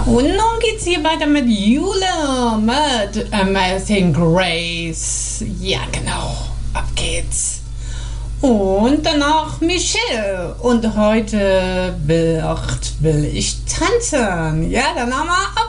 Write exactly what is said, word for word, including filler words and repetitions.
Und nun geht's hier weiter mit Jule, mit Amazing Grace. Ja, genau. Ab geht's. Und danach Michelle. Und heute wird, will ich tanzen. Ja, dann haben wir ab